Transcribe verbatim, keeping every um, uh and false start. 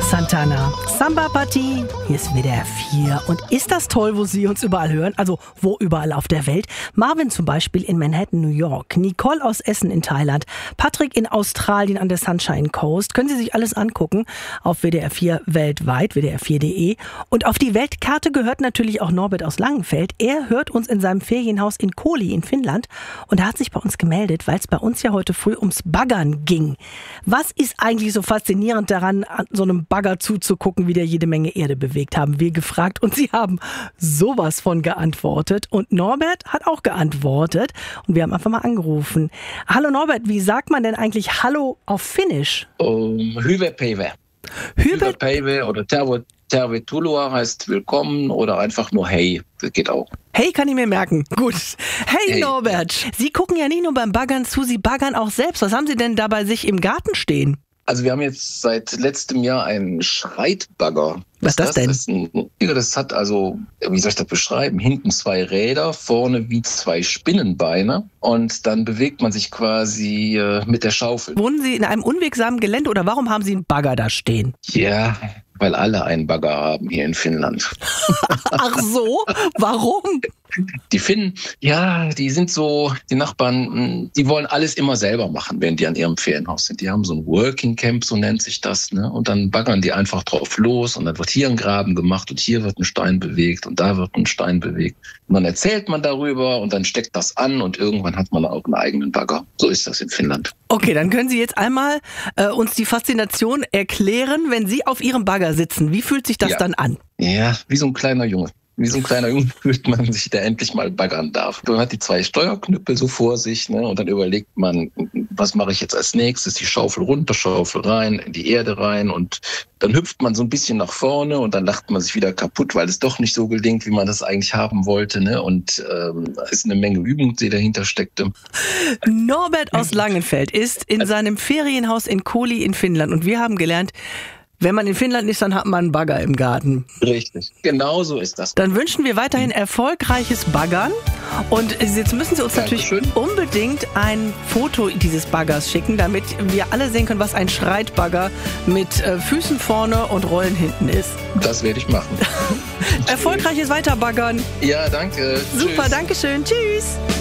Santana, Samba Party, hier ist W D R vier. Und ist das toll, wo Sie uns überall hören? Also wo überall auf der Welt? Marvin zum Beispiel in Manhattan, New York, Nicole aus Essen in Thailand, Patrick in Australien an der Sunshine Coast. Können Sie sich alles angucken auf W D R vier weltweit, W D R vier Punkt de. Und auf die Weltkarte gehört natürlich auch Norbert aus Langenfeld. Er hört uns in seinem Ferienhaus in Koli in Finnland und er hat sich bei uns gemeldet, weil es bei uns ja heute früh ums Baggern ging. Was ist eigentlich so faszinierend daran, an so einem Bagger zuzugucken, wie der jede Menge Erde bewegt, haben wir gefragt. Und Sie haben sowas von geantwortet. Und Norbert hat auch geantwortet. Und wir haben einfach mal angerufen. Hallo Norbert, wie sagt man denn eigentlich Hallo auf Finnisch? Um, Hyvä päivä. Hyvä päivä oder terve, tervetuloa heißt willkommen oder einfach nur hey. Das geht auch. Hey kann ich mir merken. Gut. Hey, Hey. Norbert, Sie gucken ja nicht nur beim Baggern zu, Sie baggern auch selbst. Was haben Sie denn da bei sich im Garten stehen? Also wir haben jetzt seit letztem Jahr einen Schreitbagger. Was ist das denn? Das, ist ein, ja, das hat also, wie soll ich das beschreiben, hinten zwei Räder, vorne wie zwei Spinnenbeine und dann bewegt man sich quasi äh, mit der Schaufel. Wohnen Sie in einem unwegsamen Gelände oder warum haben Sie einen Bagger da stehen? Ja, weil alle einen Bagger haben hier in Finnland. Ach so? Warum? Die Finnen, ja, die sind so, die Nachbarn, die wollen alles immer selber machen, wenn die an ihrem Ferienhaus sind. Die haben so ein Working Camp, so nennt sich das, ne? Und dann baggern die einfach drauf los und dann wird hier ein Graben gemacht und hier wird ein Stein bewegt und da wird ein Stein bewegt. Und dann erzählt man darüber und dann steckt das an und irgendwann hat man auch einen eigenen Bagger. So ist das in Finnland. Okay, dann können Sie jetzt einmal äh, uns die Faszination erklären, wenn Sie auf Ihrem Bagger sitzen. Wie fühlt sich das Ja. dann an? Ja, wie so ein kleiner Junge. Wie so ein kleiner Junge fühlt man sich, der endlich mal baggern darf. Man hat die zwei Steuerknüppel so vor sich, ne? Und dann überlegt man, was mache ich jetzt als nächstes? Die Schaufel runter, Schaufel rein, in die Erde rein und dann hüpft man so ein bisschen nach vorne und dann lacht man sich wieder kaputt, weil es doch nicht so gelingt, wie man das eigentlich haben wollte, ne? Und ähm, da ist eine Menge Übung, die dahinter steckte. Norbert aus Langenfeld ist in seinem Ferienhaus in Koli in Finnland und wir haben gelernt, wenn man in Finnland ist, dann hat man einen Bagger im Garten. Richtig. Genau so ist das. Dann wünschen wir weiterhin erfolgreiches Baggern. Und jetzt müssen Sie uns Dankeschön. natürlich unbedingt ein Foto dieses Baggers schicken, damit wir alle sehen können, was ein Schreitbagger mit äh, Füßen vorne und Rollen hinten ist. Das werde ich machen. Erfolgreiches Weiterbaggern. Ja, danke. Super, Tschüss. danke schön. Tschüss.